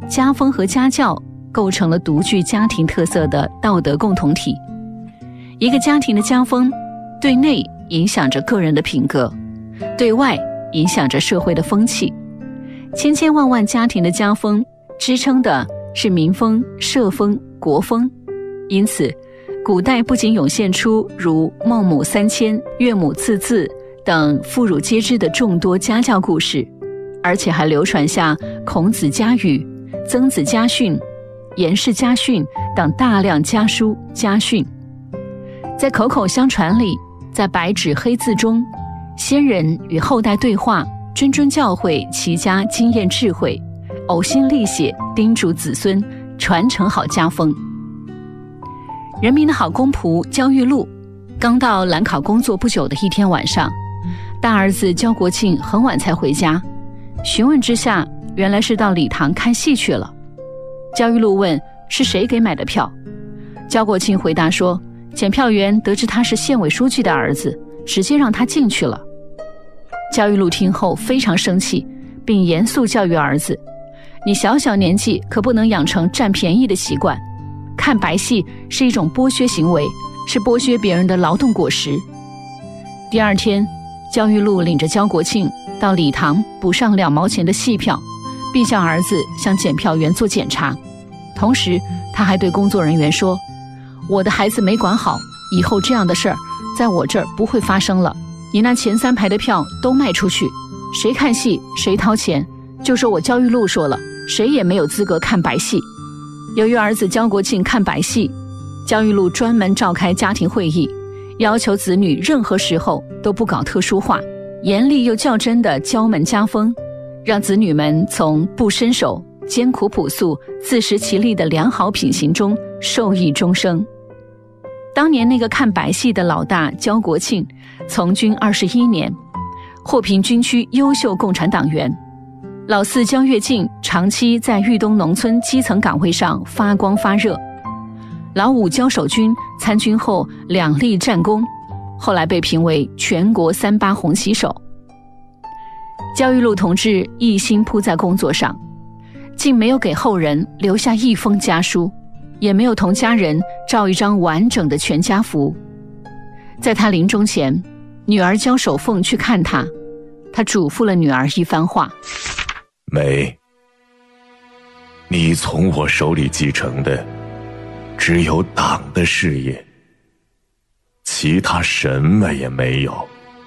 家风和家教构成了独具家庭特色的道德共同体。一个家庭的家风，对内影响着个人的品格，对外影响着社会的风气。千千万万家庭的家风，支撑的是民风、社风、国风。因此，古代不仅涌现出如孟母三迁、岳母刺字等妇孺皆知的众多家教故事，而且还流传下孔子家语、曾子家训、颜氏家训等大量家书家训。在口口相传里，在白纸黑字中，先人与后代对话，谆谆教诲齐家经验智慧，呕心沥血叮嘱子孙传承好家风。人民的好公仆焦裕禄刚到兰考工作不久的一天晚上，大儿子焦国庆很晚才回家，询问之下，原来是到礼堂看戏去了。焦裕禄问是谁给买的票，焦国庆回答说，检票员得知他是县委书记的儿子，直接让他进去了。焦裕禄听后非常生气，并严肃教育儿子，你小小年纪可不能养成占便宜的习惯，看白戏是一种剥削行为，是剥削别人的劳动果实。第二天，焦裕禄领着焦国庆到礼堂补上2毛钱的戏票，并向儿子向检票员做检查。同时他还对工作人员说，我的孩子没管好，以后这样的事儿在我这儿不会发生了，你那前3排的票都卖出去，谁看戏谁掏钱，就说我焦裕禄说了，谁也没有资格看白戏。由于儿子焦国庆看白戏，焦裕禄专门召开家庭会议，要求子女任何时候都不搞特殊化，严厉又较真的焦门家风，让子女们从不伸手、艰苦朴素、自食其力的良好品行中受益终生。当年那个看白戏的老大焦国庆，从军21年，获评军区优秀共产党员。老四焦跃进长期在豫东农村基层岗位上发光发热。老五焦守军参军后2立战功，后来被评为全国38红旗手。焦裕禄同志一心扑在工作上，竟没有给后人留下一封家书，也没有同家人照一张完整的全家福。在他临终前，女儿焦守凤去看他，他嘱咐了女儿一番话， 梅，你从我手里继承的只有党的事业，其他什么也没有。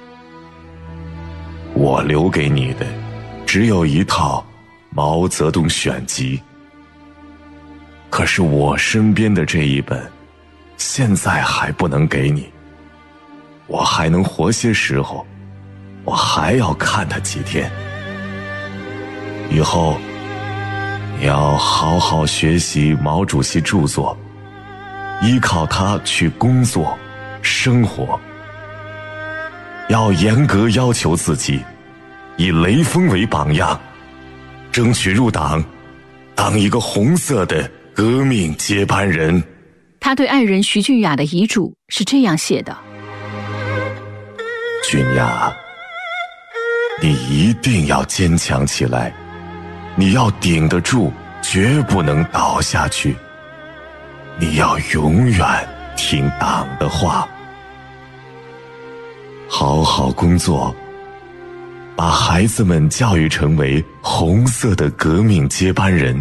我留给你的只有一套毛泽东选集，可是我身边的这一本现在还不能给你，我还能活些时候，我还要看它几天。以后你要好好学习毛主席著作，依靠它去工作生活，要严格要求自己，以雷锋为榜样，争取入党，当一个红色的革命接班人。 他对爱人徐俊雅的遗嘱是这样写的， 俊雅，你一定要坚强起来，你要顶得住，绝不能倒下去，你要永远听党的话，好好工作，把孩子们教育成为红色的革命接班人。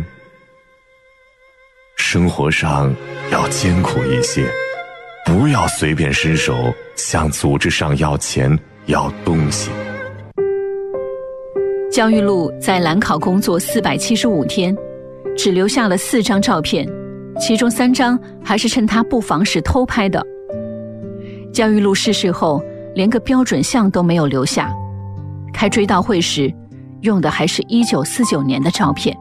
生活上要艰苦一些，不要随便伸手向组织上要钱要东西。 焦裕禄在兰考工作475天，只留下了4张照片，其中3张还是趁他不防时偷拍的。焦裕禄逝世后，连个标准像都没有留下，开追悼会时用的还是1949年的照片。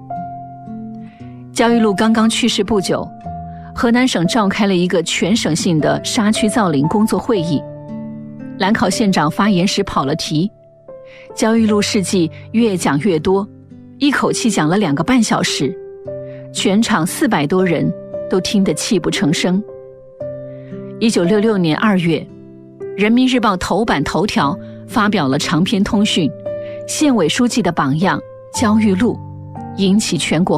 焦裕禄刚刚去世不久，河南省召开了一个全省性的沙区造林工作会议，兰考县长发言时跑了题，焦裕禄事迹越讲越多，一口气讲了2个半小时，全场400多人都听得泣不成声。1966年2月，人民日报头版头条发表了长篇通讯，县委书记的榜样焦裕禄，引起全国